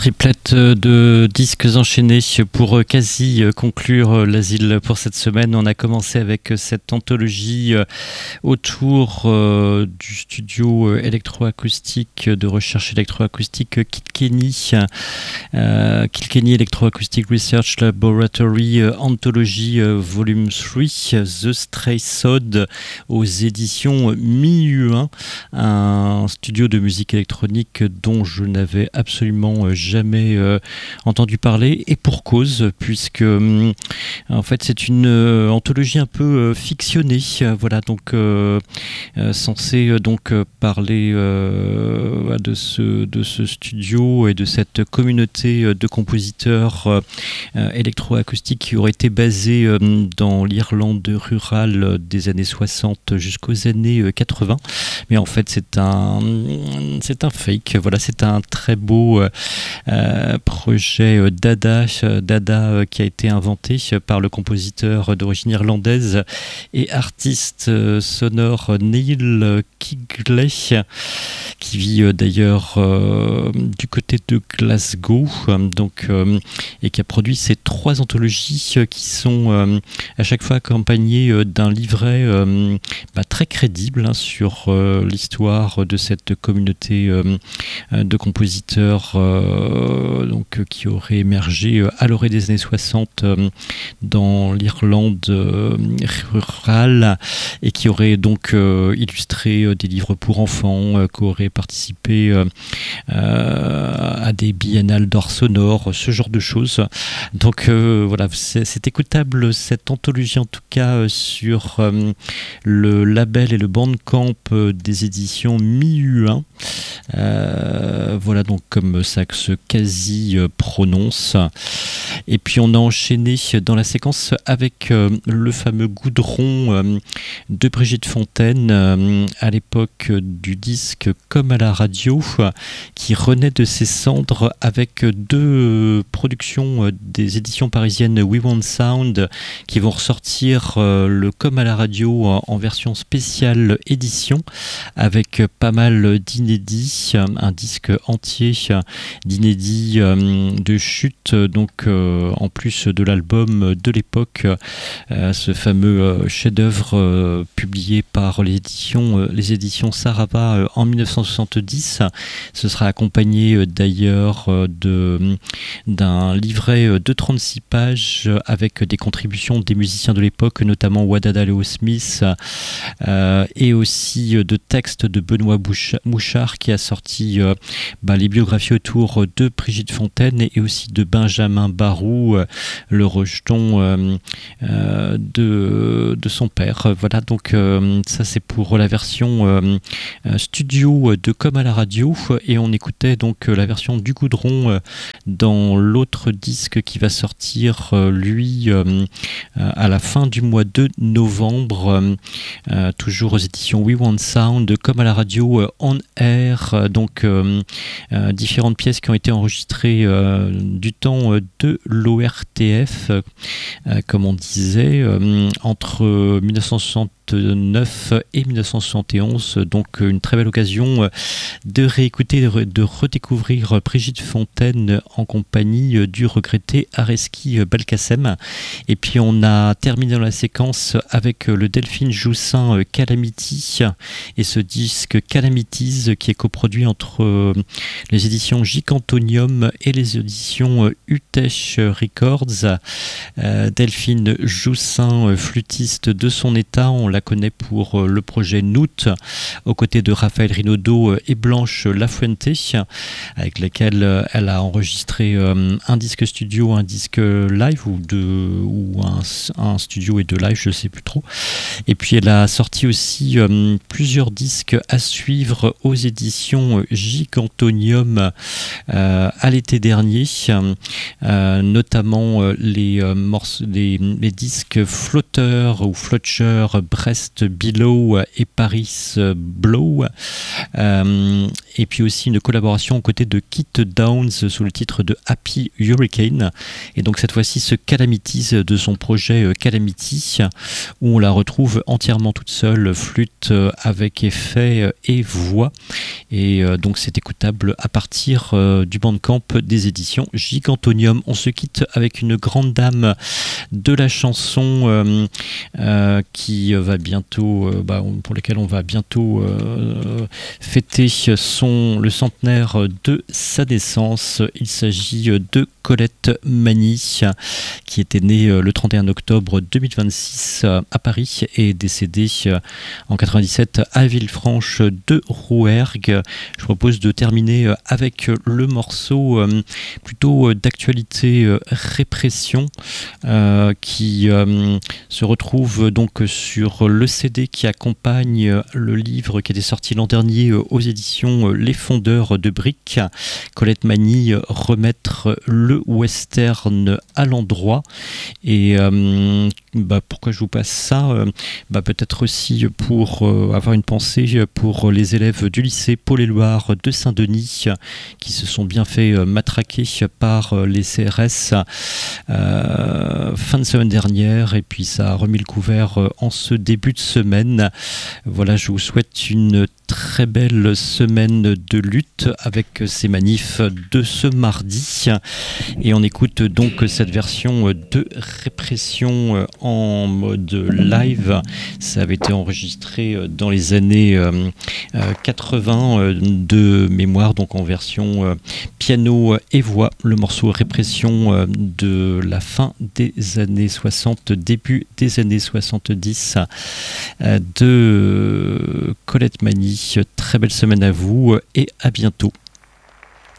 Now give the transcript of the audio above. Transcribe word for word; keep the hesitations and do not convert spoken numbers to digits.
Triplette de disques enchaînés pour quasi conclure l'asile pour cette semaine. On a commencé avec cette anthologie autour du studio électroacoustique de recherche électroacoustique Kilkenny, euh, Kilkenny Electroacoustic Research Laboratory Anthology Volume trois, The Stray Sod aux éditions Mi-U un, un studio de musique électronique dont je n'avais absolument jamais euh, entendu parler, et pour cause, puisque euh, en fait c'est une euh, anthologie un peu euh, fictionnée, euh, voilà, donc euh, euh, censée euh, donc euh, parler euh, de ce de ce studio et de cette communauté euh, de compositeurs euh, euh, électroacoustiques qui aurait été basée euh, dans l'Irlande rurale des années soixante jusqu'aux années euh, quatre-vingts, mais en fait c'est un c'est un fake, voilà, c'est un très beau euh, Euh, projet euh, Dada, Dada euh, qui a été inventé par le compositeur d'origine irlandaise et artiste euh, sonore Neil Kigley, qui vit euh, d'ailleurs euh, du côté de Glasgow, euh, donc, euh, et qui a produit ces trois anthologies euh, qui sont euh, à chaque fois accompagnées euh, d'un livret euh, bah, très crédible hein, sur euh, l'histoire de cette communauté euh, de compositeurs euh, donc, qui aurait émergé euh, à l'orée des années soixante euh, dans l'Irlande euh, rurale, et qui aurait donc euh, illustré euh, des livres pour enfants, euh, qui aurait participé euh, euh, à des biennales d'art sonore, ce genre de choses. Donc euh, voilà, c'est, c'est écoutable cette anthologie en tout cas euh, sur euh, le label et le bandcamp euh, des éditions Mi-U un. Euh, voilà donc comme ça que se quasi euh, prononce. Et puis on a enchaîné dans la séquence avec euh, le fameux Goudron euh, de Brigitte Fontaine euh, à l'époque du disque Comme à la radio, euh, qui renaît de ses cendres avec deux euh, productions euh, des éditions parisiennes We Want Sound qui vont ressortir euh, le Comme à la radio en, en version spéciale édition avec pas mal d'inédits, un disque entier d'inédits euh, de chute, donc euh, en plus de l'album de l'époque, euh, ce fameux euh, chef-d'œuvre euh, publié par les éditions, euh, les éditions Sarava euh, en dix-neuf cent soixante-dix. Ce sera accompagné euh, d'ailleurs euh, de, d'un livret euh, de trente-six pages euh, avec des contributions des musiciens de l'époque, notamment Wadada Leo Smith, euh, et aussi euh, de textes de Benoît Bouchard, Mouchard qui a sorti euh, bah, les biographies autour de Brigitte Fontaine et aussi de Benjamin Barou, euh, le rejeton euh, euh, de, de son père. Voilà, donc euh, ça c'est pour la version euh, studio de Comme à la radio, et on écoutait donc la version du Goudron euh, dans l'autre disque qui va sortir euh, lui euh, à la fin du mois de novembre, euh, toujours aux éditions We Want Sound, Comme à la radio euh, on air, donc euh, euh, différentes pièces qui ont été enregistrées euh, du temps euh, de l'O R T F, euh, comme on disait, euh, entre dix-neuf cent soixante-neuf et dix-neuf cent soixante et onze, donc une très belle occasion de réécouter, de redécouvrir Brigitte Fontaine en compagnie du regretté Areski Belkacem. Et puis on a terminé dans la séquence avec le Delphine Joussin Calamity et ce disque Calamities qui est coproduit entre les éditions Gicantonium et les éditions Utech Records. Euh, Delphine Joussin, flûtiste de son état, on la connaît pour le projet Noot, aux côtés de Raphaël Rinaudot et Blanche Lafuente, avec lesquels elle a enregistré euh, un disque studio, un disque live, ou, de, ou un, un studio et deux live, je ne sais plus trop. Et puis elle a sorti aussi euh, plusieurs disques à suivre aux éditions Gicantonium euh, à l'été dernier, euh, notamment euh, les, euh, morceaux, les, les disques Flotteurs ou Flotcher Crest Below et Paris Blow. Euh, et puis aussi une collaboration aux côtés de Kit Downs sous le titre de Happy Hurricane. Et donc cette fois-ci ce Calamities de son projet Calamity, où on la retrouve entièrement toute seule, flûte avec effet et voix. Et euh, donc c'est écoutable à partir euh, du Bandcamp des éditions Gigantonium. On se quitte avec une grande dame de la chanson euh, euh, qui va bientôt, euh, bah, pour laquelle on va bientôt euh, fêter son, le centenaire de sa naissance. Il s'agit de Colette Mani, qui était née le trente et un octobre deux mille vingt-six à Paris et décédée en quatre-vingt-dix-sept à Villefranche de Rouergue. Je propose de terminer avec le morceau plutôt d'actualité répression euh, qui euh, se retrouve donc sur le C D qui accompagne le livre qui était sorti l'an dernier aux éditions Les Fondeurs de Briques. Colette Mani, remettre le western à l'endroit. Et euh, bah, pourquoi je vous passe ça euh, bah, peut-être aussi pour euh, avoir une pensée pour les élèves du lycée Paul-Éluard de Saint-Denis qui se sont bien fait euh, matraquer par euh, les C R S euh, fin de semaine dernière, et puis ça a remis le couvert euh, en ce début de semaine. Voilà, je vous souhaite une très belle semaine de lutte avec ces manifs de ce mardi, et on écoute donc cette version de répression en mode live. Ça avait été enregistré dans les années quatre-vingts de mémoire, donc en version piano et voix. Le morceau répression de la fin des années soixante, début des années soixante-dix de Colette Mani. Très belle semaine à vous et à bientôt.